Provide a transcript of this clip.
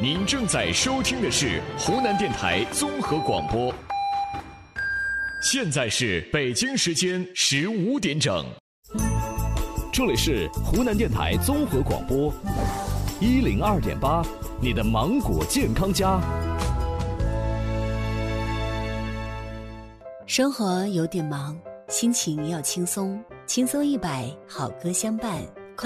您正在收听的是湖南电台综合广播。现在是北京时间15点整， 这里是湖南电台综合广播102.8，你的芒果健康家。 生活有点忙，心情要轻松，轻松100，好歌相伴。